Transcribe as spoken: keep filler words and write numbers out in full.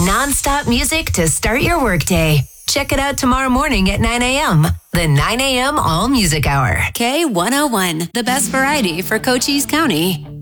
Non-stop music to start your workday. Check it out tomorrow morning at nine a.m. The nine a.m. All Music Hour. K one oh one, the best variety for Cochise County.